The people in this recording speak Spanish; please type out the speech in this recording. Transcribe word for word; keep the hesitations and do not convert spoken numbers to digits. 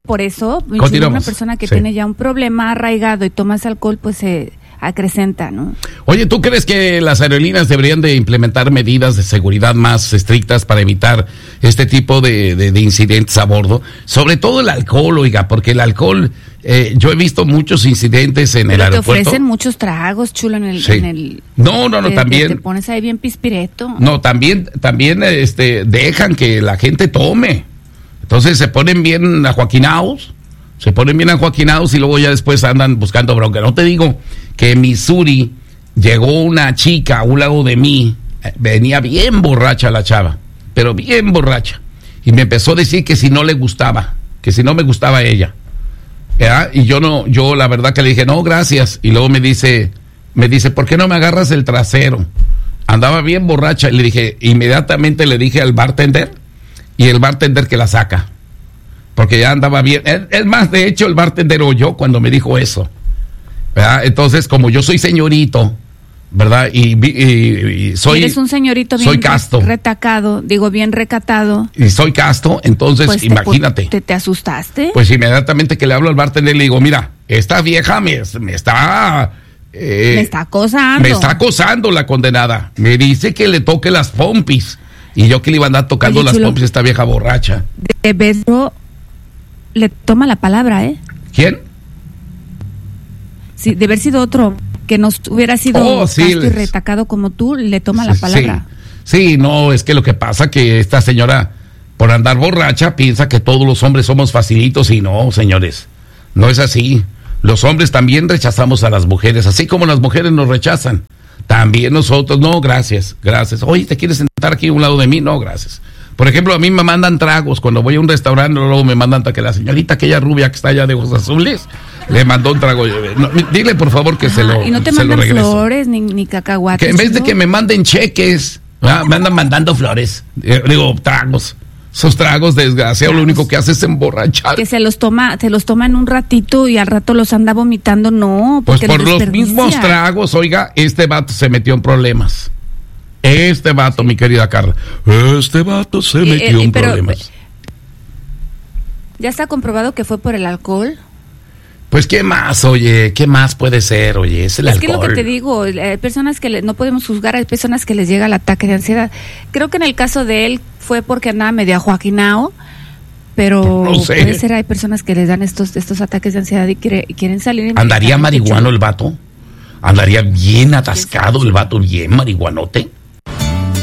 por eso, Continuamos. una persona que Sí. tiene ya un problema arraigado y tomas alcohol, pues se acrecenta, ¿no? Oye, ¿tú crees que las aerolíneas deberían de implementar medidas de seguridad más estrictas para evitar este tipo de, de, de incidentes a bordo? Sobre todo el alcohol, oiga, porque el alcohol, eh, yo he visto muchos incidentes en Pero el te aeropuerto. ofrecen muchos tragos, chulo, en el... Sí. En el No, no, no, te, también. Te, te pones ahí bien pispireto. No, también, también este, dejan que la gente tome. Entonces se ponen bien ajoaquinados, se ponen bien ajoaquinados y luego ya después andan buscando bronca. No te digo que en Missouri llegó una chica a un lado de mí, eh, venía bien borracha la chava, pero bien borracha. Y me empezó a decir que si no le gustaba, que si no me gustaba ella. ¿Verdad? Y yo no, yo la verdad que le dije, no, gracias. Y luego me dice, me dice, ¿por qué no me agarras el trasero? Andaba bien borracha y le dije, inmediatamente le dije al bartender y el bartender que la saca. Porque ya andaba bien. Es, es más, de hecho, el bartender oyó cuando me dijo eso. ¿Verdad? Entonces, como yo soy señorito, ¿verdad? Y, y, y soy... Eres un señorito bien soy casto. retacado, digo, bien recatado. Y soy casto, entonces Pues imagínate. Te, te asustaste? Pues inmediatamente que le hablo al bartender le digo, mira, esta vieja me, me está... Eh, me está acosando. Me está acosando la condenada. Me dice que le toque las pompis. Y yo que le iba a andar tocando Oye, las chulo, pompis a esta vieja borracha. De beso le toma la palabra, ¿eh? ¿Quién? Sí, de haber sido otro que no hubiera sido Oh, sí, casto y les- retacado como tú, le toma la Sí, palabra. Sí, no, es que lo que pasa que esta señora, por andar borracha, piensa que todos los hombres somos facilitos y no, señores, no es así. Los hombres también rechazamos a las mujeres, así como las mujeres nos rechazan. También nosotros, no, gracias, gracias. Oye, ¿te quieres sentar aquí a un lado de mí? No, gracias. Por ejemplo, a mí me mandan tragos. Cuando voy a un restaurante, luego me mandan que la señorita, aquella rubia que está allá de ojos azules, le mandó un trago. No, dile, por favor, que se Ajá, lo y no te se lo mandan regreso. flores ni, ni cacahuates. Que en vez de chulo. que me manden cheques, ¿verdad? Me andan mandando flores. Eh, digo, tragos. Esos tragos, desgraciado, lo único que hace es emborrachar. Que se los toma, se los toma en un ratito y al rato los anda vomitando, no, Pues porque por los desperdicia. mismos tragos, oiga, este vato se metió en problemas. Este vato, mi querida Carla. Este vato se Eh, metió eh, en pero, problemas. Ya está comprobado que fue por el alcohol. Pues, ¿qué más, oye? ¿Qué más puede ser, oye? Es el Es alcohol. que es lo que te digo, hay personas que le- no podemos juzgar, hay personas que les llega el ataque de ansiedad. Creo que en el caso de él fue porque andaba medio ajoaquinao, pero No sé. puede ser hay personas que les dan estos estos ataques de ansiedad y, quiere- y quieren salir. ¿Andaría inmediatamente, marihuano chulo. el vato? ¿Andaría bien atascado el vato, bien marihuanote?